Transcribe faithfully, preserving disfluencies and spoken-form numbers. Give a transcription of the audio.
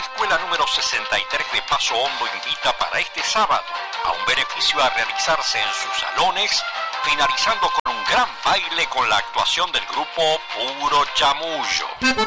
escuela número sesenta y tres de Paso Hondo invita para este sábado a un beneficio a realizarse en sus salones, finalizando con un gran baile con la actuación del grupo Puro Chamullo.